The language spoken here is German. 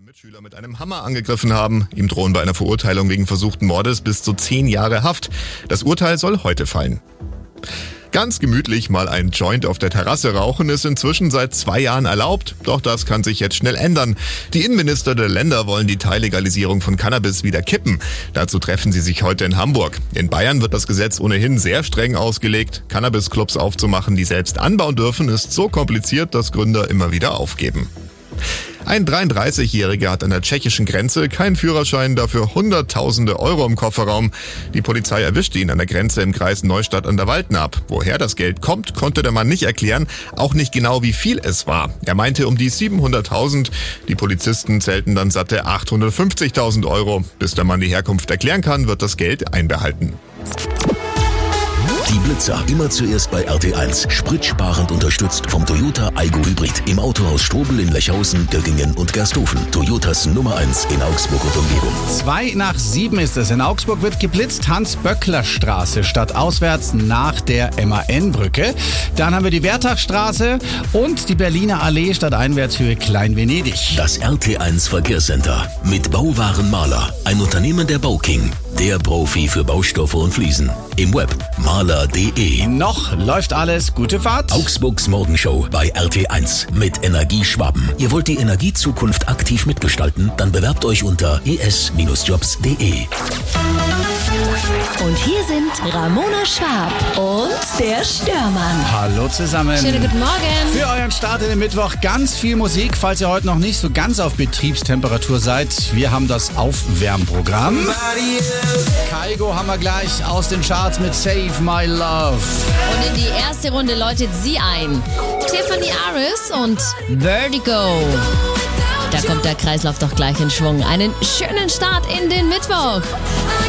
Mitschüler mit einem Hammer angegriffen haben. Ihm drohen bei einer Verurteilung wegen versuchten Mordes bis zu 10 Jahre Haft. Das Urteil soll heute fallen. Ganz gemütlich mal ein Joint auf der Terrasse rauchen ist inzwischen seit 2 Jahren erlaubt. Doch das kann sich jetzt schnell ändern. Die Innenminister der Länder wollen die Teillegalisierung von Cannabis wieder kippen. Dazu treffen sie sich heute in Hamburg. In Bayern wird das Gesetz ohnehin sehr streng ausgelegt. Cannabis-Clubs aufzumachen, die selbst anbauen dürfen, ist so kompliziert, dass Gründer immer wieder aufgeben. Ein 33-Jähriger hat an der tschechischen Grenze keinen Führerschein, dafür Hunderttausende Euro im Kofferraum. Die Polizei erwischte ihn an der Grenze im Kreis Neustadt an der Waldnaab. Woher das Geld kommt, konnte der Mann nicht erklären, auch nicht genau wie viel es war. Er meinte um die 700.000. Die Polizisten zählten dann satte 850.000 Euro. Bis der Mann die Herkunft erklären kann, wird das Geld einbehalten. Die Blitzer immer zuerst bei RT1. Spritsparend unterstützt vom Toyota Aygo Hybrid. Im Autohaus Strobel in Lechhausen, Göggingen und Gersthofen. Toyotas Nummer 1 in Augsburg und Umgebung. 6:55 ist es. In Augsburg wird geblitzt. Hans-Böckler-Straße statt auswärts nach der MAN-Brücke. Dann haben wir die Wertachstraße und die Berliner Allee statt Einwärtshöhe Klein-Venedig. Das RT1 Verkehrscenter mit Bauwaren Maler. Ein Unternehmen der Bauking. Der Profi für Baustoffe und Fliesen. Im Web maler.de. Noch läuft alles. Gute Fahrt. Augsburgs Morgenshow bei RT1 mit Energieschwaben. Ihr wollt die Energiezukunft aktiv mitgestalten? Dann bewerbt euch unter es-jobs.de. Und hier sind Ramona Schwab und der Störmann. Hallo zusammen. Schönen guten Morgen. Für euren Start in den Mittwoch ganz viel Musik, falls ihr heute noch nicht so ganz auf Betriebstemperatur seid. Wir haben das Aufwärmprogramm. Kygo haben wir gleich aus den Charts mit Save My Love. Und in die erste Runde läutet sie ein. Tiffany Aris und Vertigo. Da kommt der Kreislauf doch gleich in Schwung. Einen schönen Start in den Mittwoch.